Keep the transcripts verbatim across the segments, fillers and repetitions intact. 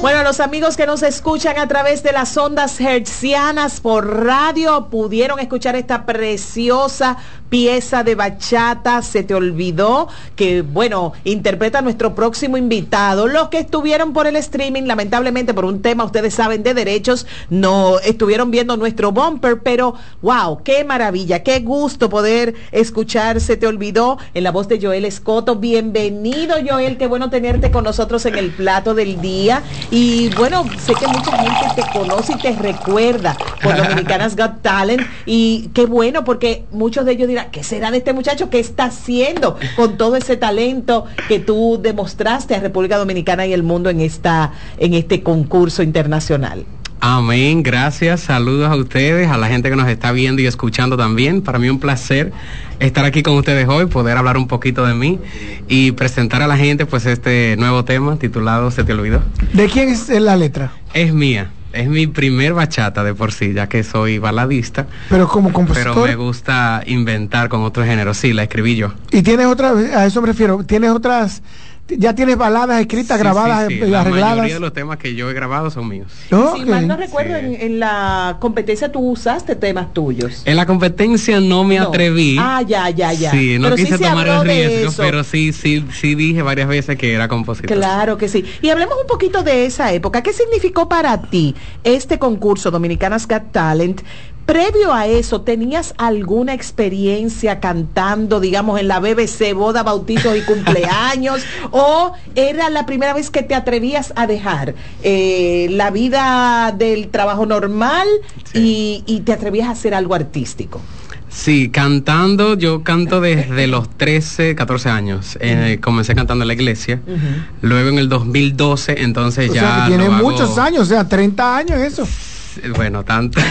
Bueno, los amigos que nos escuchan a través de las ondas hertzianas por radio pudieron escuchar esta preciosa pieza de bachata, Se Te Olvidó, que, bueno, interpreta nuestro próximo invitado. Los que estuvieron por el streaming, lamentablemente por un tema, ustedes saben, de derechos, no estuvieron viendo nuestro bumper, pero wow, qué maravilla, qué gusto poder escuchar Se Te Olvidó en la voz de Joel Escoto. Bienvenido, Joel, qué bueno tenerte con nosotros en el plato del día. Y bueno, sé que mucha gente te conoce y te recuerda por Dominicanas Got Talent, y qué bueno, porque muchos de ellos dirán, ¿qué será de este muchacho? ¿Qué está haciendo con todo ese talento que tú demostraste a República Dominicana y el mundo en esta, en este concurso internacional? Amén, gracias, saludos a ustedes, a la gente que nos está viendo y escuchando también. Para mí un placer estar aquí con ustedes hoy, poder hablar un poquito de mí y presentar a la gente pues este nuevo tema titulado Se Te Olvidó. ¿De quién es la letra? Es mía. Es mi primer bachata de por sí, ya que soy baladista. Pero como compositor. Pero me gusta inventar con otros géneros. Sí, la escribí yo. ¿Y tienes otras, a eso me refiero, tienes otras, ya tienes baladas escritas, sí, grabadas, sí, sí. arregladas? La mayoría de los temas que yo he grabado son míos. Oh, si okay. mal no recuerdo, sí. en, en la competencia tú usaste temas tuyos. En la competencia no me no. atreví. Ah, ya, ya, ya. Sí, no pero quise sí tomar el riesgo, pero sí, sí, sí dije varias veces que era compositor. Claro que sí. Y hablemos un poquito de esa época. ¿Qué significó para ti este concurso Dominicanas Got Talent? Previo a eso, ¿tenías alguna experiencia cantando, digamos, en la B B C, boda, bautizos y cumpleaños? ¿O era la primera vez que te atrevías a dejar eh, la vida del trabajo normal sí. y, y te atrevías a hacer algo artístico? Sí, cantando, yo canto desde los trece, catorce años. Eh, uh-huh. Comencé cantando en la iglesia. Uh-huh. Luego en el dos mil doce, entonces o ya... O sea, que tiene hago... muchos años, o sea, treinta años eso. Bueno, tanto.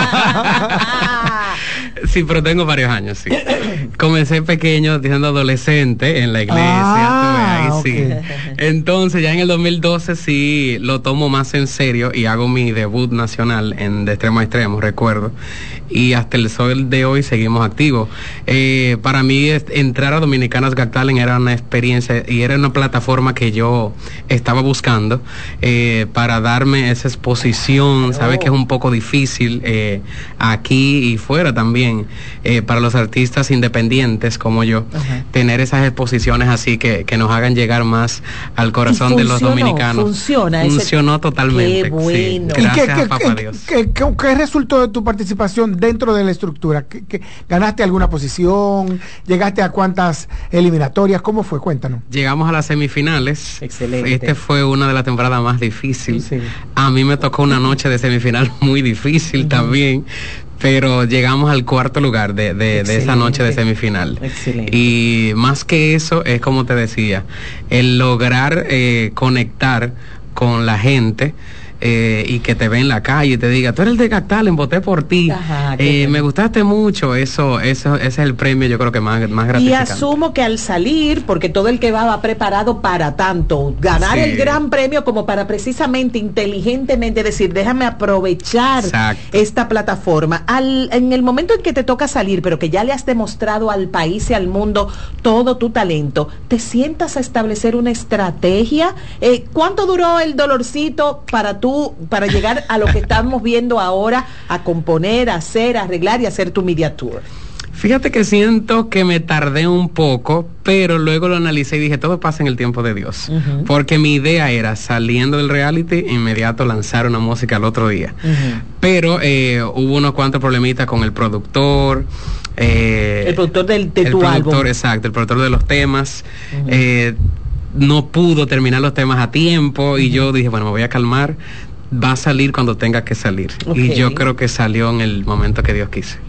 Sí, pero tengo varios años, sí. Comencé pequeño, siendo adolescente en la iglesia. Ah, ahí, okay. sí. Entonces, ya en el dos mil doce sí lo tomo más en serio y hago mi debut nacional en De Extremo a Extremo, recuerdo. Y hasta el sol de hoy seguimos activos. Eh, para mí, entrar a Dominicanas Got Talent era una experiencia y era una plataforma que yo estaba buscando eh, para darme esa exposición. Sabes que es un poco difícil eh, aquí y fuera también eh, para los artistas independientes como yo, uh-huh. tener esas exposiciones así que, que nos hagan llegar más al corazón de los dominicanos. Funciona, funcionó ese... totalmente. Qué bueno. Sí, gracias ¿Y qué, a Papá qué, Dios. ¿qué, qué, qué resultó de tu participación dentro de la estructura? ¿Qué, qué, ¿Ganaste alguna posición? ¿Llegaste a cuántas eliminatorias? ¿Cómo fue? Cuéntanos. Llegamos a las semifinales. Excelente. Este fue una de las temporadas más difíciles. Sí. A mí me tocó una noche de semifinal muy difícil uh-huh. también, pero llegamos al cuarto lugar de, de, de esa noche de semifinal. Excelente. Y más que eso, es como te decía, el lograr eh, conectar con la gente. Eh, y que te ve en la calle y te diga, tú eres el de Got Talent, voté por ti. Ajá, eh, me gustaste mucho, eso, eso, ese es el premio yo creo que más, más gratificante. Y asumo que al salir, porque todo el que va va preparado para tanto, ganar sí. el gran premio como para precisamente, inteligentemente decir, déjame aprovechar Exacto. esta plataforma. Al, en el momento en que te toca salir, pero que ya le has demostrado al país y al mundo todo tu talento, ¿te sientas a establecer una estrategia? Eh, ¿Cuánto duró el dolorcito para tú para llegar a lo que estamos viendo ahora, a componer, a hacer, a arreglar y hacer tu media tour? Fíjate que siento que me tardé un poco, pero luego lo analicé y dije, todo pasa en el tiempo de Dios. Uh-huh. Porque mi idea era, saliendo del reality, inmediato lanzar una música al otro día. Uh-huh. Pero eh, hubo unos cuantos problemitas con el productor. Eh, el productor del, de el tu productor, álbum. Exacto, el productor de los temas. Uh-huh. Eh, no pudo terminar los temas a tiempo uh-huh. y yo dije, bueno, me voy a calmar. Va a salir cuando tenga que salir. Okay. Y yo creo que salió en el momento que Dios quiso.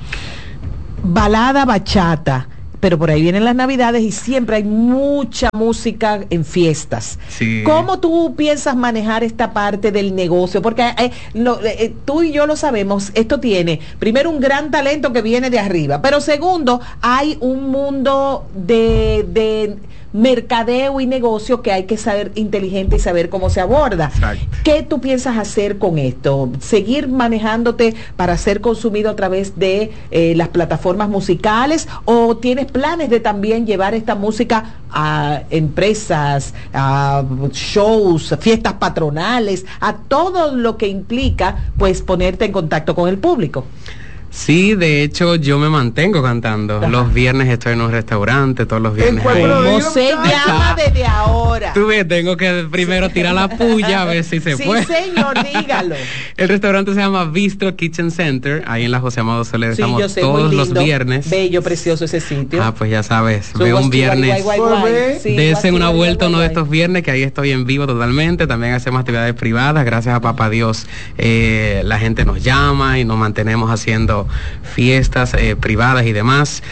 Balada, bachata, pero por ahí vienen las navidades y siempre hay mucha música en fiestas. Sí. ¿Cómo tú piensas manejar esta parte del negocio? Porque eh, lo, eh, tú y yo lo sabemos, esto tiene, primero, un gran talento que viene de arriba, pero segundo, hay un mundo de... de mercadeo y negocio que hay que saber inteligente y saber cómo se aborda. Exacto. ¿Qué tú piensas hacer con esto? ¿Seguir manejándote para ser consumido a través de eh, las plataformas musicales o tienes planes de también llevar esta música a empresas, a shows, fiestas patronales, a todo lo que implica pues ponerte en contacto con el público? Sí, de hecho yo me mantengo cantando. Ajá. Los viernes estoy en un restaurante, todos los viernes. ¿Cómo se llama desde ahora? Tú ves, tengo que primero tirar la puya a ver si se sí, puede. Sí, señor, dígalo. El restaurante se llama Bistro Kitchen Center, ahí en la José Amado Soler. Sí, estamos sé, todos los viernes. Bello, precioso ese sitio. Ah, pues ya sabes, veo un viernes. Sí, desen una vuelta uno de estos viernes, que ahí estoy en vivo totalmente. También hacemos actividades privadas, gracias a Papá Dios. Eh, la gente nos llama y nos mantenemos haciendo fiestas eh, privadas y demás.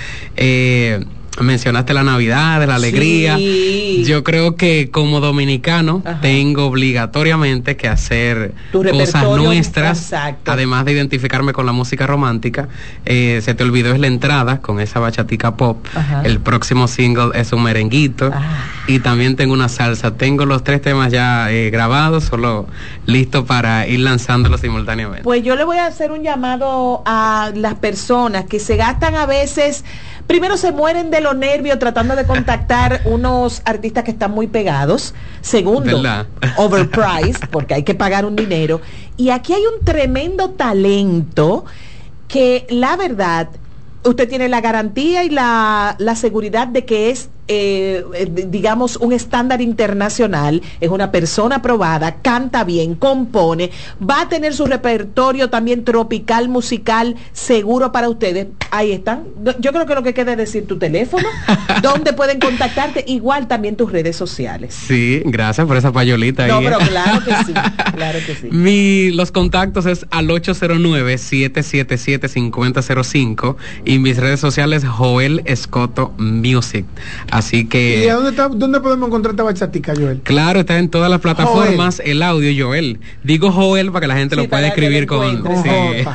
Eh, mencionaste la Navidad, la alegría. Sí. Yo creo que como dominicano, ajá, tengo obligatoriamente que hacer cosas nuestras. Exacto. Además de identificarme con la música romántica. Eh, se te olvidó es la entrada con esa bachatica pop. Ajá. El próximo single es un merenguito. Ah. Y también tengo una salsa. Tengo los tres temas ya eh, grabados, solo listo para ir lanzándolos simultáneamente. Pues yo le voy a hacer un llamado a las personas que se gastan a veces. Primero, se mueren de los nervios tratando de contactar unos artistas que están muy pegados. Segundo, overpriced, porque hay que pagar un dinero. Y aquí hay un tremendo talento que, la verdad, usted tiene la garantía y la, la seguridad de que es, eh, digamos, un estándar internacional. Es una persona aprobada, canta bien, compone, va a tener su repertorio también tropical, musical, seguro para ustedes. Ahí están. Yo creo que lo que queda es decir tu teléfono, donde pueden contactarte, igual también tus redes sociales. Sí, gracias por esa payolita ahí. No, pero claro que sí, claro que sí. Mi, los contactos es al ocho cero nueve, siete siete siete, cinco cero cero cinco y mis redes sociales Joel Escoto Music. Así que... ¿Y a dónde, está, dónde podemos encontrar esta bachatica, Joel? Claro, está en todas las plataformas, Joel. El audio Joel. Digo Joel para que la gente sí, lo pueda escribir con... Sí.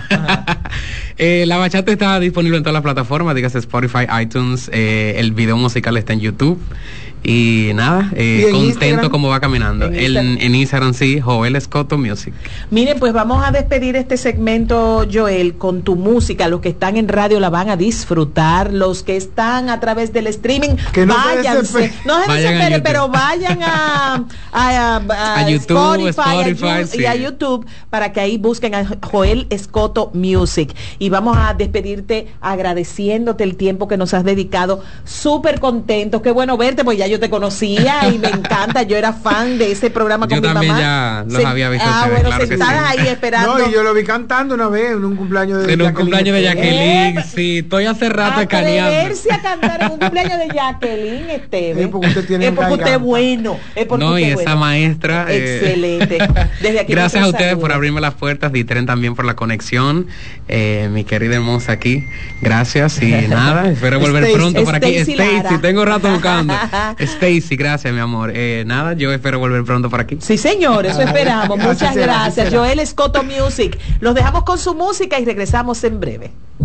eh, la bachata está disponible en todas las plataformas, dígase Spotify, iTunes, eh, el video musical está en YouTube. Y nada, eh, ¿Y contento Instagram? Como va caminando. En Instagram? El, en Instagram sí, Joel Escoto Music. Miren, pues vamos a despedir este segmento, Joel, con tu música. Los que están en radio la van a disfrutar. Los que están a través del streaming, que no váyanse. No se desesperen, pero vayan a, a, a, a, a YouTube, Spotify, Spotify a, sí. y a YouTube para que ahí busquen a Joel Escoto Music. Y vamos a despedirte agradeciéndote el tiempo que nos has dedicado. Súper contentos. Qué bueno verte, pues ya yo te conocía y me encanta, yo era fan de ese programa con yo mi mamá. Yo también ya los Se, había visto. Ah, ustedes, bueno, claro sentadas sí. ahí esperando. No, y yo lo vi cantando una vez en un cumpleaños de En un Jacqueline cumpleaños de Jacqueline, eh, sí, estoy hace rato escaneando. Atreverse a cantar en un cumpleaños de Jacqueline, Esteban. Es porque usted tiene Es porque usted es bueno. Es porque no, usted y es esa bueno. maestra. Excelente. Eh, Desde aquí gracias a ustedes saludo. por abrirme las puertas, Ditren también por la conexión, eh, mi querida hermosa aquí. Gracias y nada, espero volver Stacy, pronto por aquí. Stacy, Stacy, tengo rato buscando. Stacy, gracias, mi amor. Eh, nada, yo espero volver pronto por aquí. Sí, señor, eso esperamos. Muchas será, gracias. Joel Escoto Music. Los dejamos con su música y regresamos en breve.